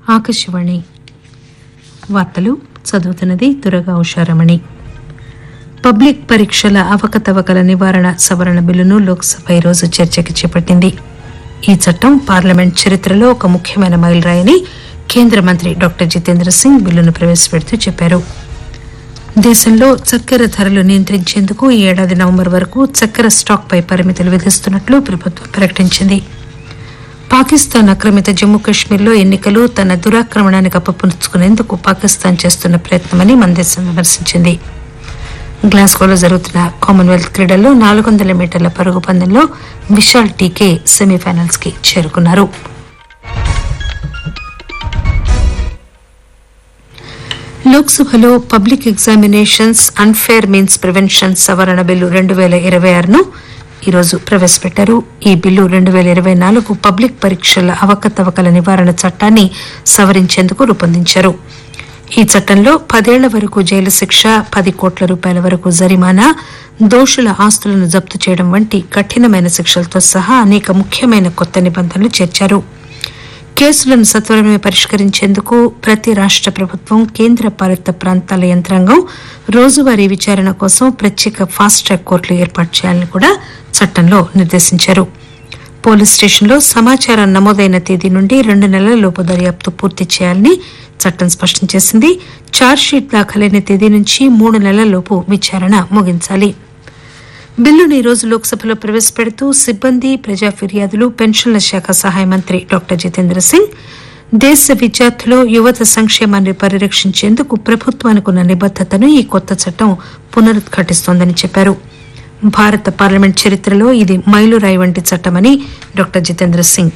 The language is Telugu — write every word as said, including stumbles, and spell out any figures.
ఆకాశవాణి వార్తలు చదువుతున్నది దుర్గా ఉషారమణి. పబ్లిక్ పరీక్షల అవకతవకల నివారణ సవరణ బిల్లును లోక్సభ ఈరోజు చర్చకు చేపట్టింది. ఈ చట్టం పార్లమెంట్ చరిత్రలో ఒక ముఖ్యమైన మైలురాయని కేంద్ర మంత్రి డాక్టర్ జితేంద్ర సింగ్ బిల్లును ప్రవేశపెడుతూ చెప్పారు. దేశంలో చక్కెర ధరలు నియంత్రించేందుకు ఈ ఏడాది నవంబర్ వరకు చక్కెర స్టాక్ పై పరిమితులు విధిస్తున్నట్లు ప్రభుత్వం ప్రకటించింది. పాకిస్తాన్ ఆక్రమిత జమ్మూ కశ్మీర్లో ఎన్నికలు తన దురాక్రమణానికి అప్పపుచ్చుకునేందుకు పాకిస్తాన్ చేస్తున్న ప్రయత్నమని మన దేశం విమర్శించింది. గ్లాస్గోలో జరుగుతున్న కామన్వెల్త్ క్రీడల్లో నాలుగు వందల మీటర్ల పరుగు పందెంలో విశాల్ టీకే సెమీఫైనల్స్ కి చేరుకున్నారు. లోక్సభలో public examinations unfair means prevention సవరణ బిల్లు రెండు పేల ఇరవై ఆరును ఈరోజు ప్రవేశపెట్టారు. ఈ బిల్లు రెండు పేల ఇరవై నాలుగు పబ్లిక్ పరీక్షల అవకతవకల నివారణ చట్టాన్ని సవరించేందుకు రూపొందించారు. ఈ చట్టంలో పదేళ్ల వరకు జైలు శిక్ష, పది కోట్ల రూపాయల వరకు జరిమానా, దోషుల ఆస్తులను జప్తు చేయడం వంటి కఠినమైన శిక్షలతో సహా అనేక ముఖ్యమైన కొత్త నిబంధనలు చేర్చారు. కేసులను సత్వరమే పరిష్కరించేందుకు ప్రతి రాష్ట ప్రభుత్వం, కేంద్ర పాలిత ప్రాంతాల యంత్రాంగం రోజువారీ విచారణ కోసం ప్రత్యేక ఫాస్ట్ ట్రాక్ కోర్టులు ఏర్పాటు చేయాలని కూడా చట్టంలో నిర్దేశించారు. పోలీస్ స్టేషన్లో సమాచారం నమోదైన తేదీ నుండి రెండు నెలల లోపు దర్యాప్తు పూర్తి చేయాలని చట్టం స్పష్టం చేసింది. ఛార్జ్షీట్ దాఖలైన తేదీ నుంచి మూడు నెలల లోపు విచారణ ముగించాలి. బిల్లును ఈరోజు లోక్సభలో ప్రవేశపెడుతూ సిబ్బంది, ప్రజా ఫిర్యాదులు, పెన్షన్ల శాఖ సహాయ మంత్రి డాక్టర్ జితేంద్ర సింగ్ దేశ విద్యార్థులు, యువత సంక్షేమాన్ని పరిరక్షించేందుకు ప్రభుత్వానికి ఉన్న నిబద్దతను ఈ కొత్త చట్టం పునరుద్ఘాటిస్తోందని చెప్పారు. భారత పార్లమెంట్ చరిత్రలో ఇది మైలురాయి వంటి చట్టమని డాక్టర్ జితేంద్ర సింగ్